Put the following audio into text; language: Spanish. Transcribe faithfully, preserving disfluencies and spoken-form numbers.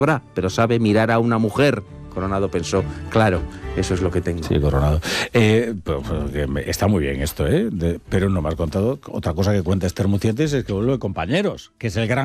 pero sabe mirar a una mujer. Coronado pensó, claro, eso es lo que tengo. Sí, Coronado. Eh, pues, pues, está muy bien esto, ¿eh? De, pero no me has contado otra cosa que cuenta Esther Mucientes, es que vuelve Compañeros, que es el gran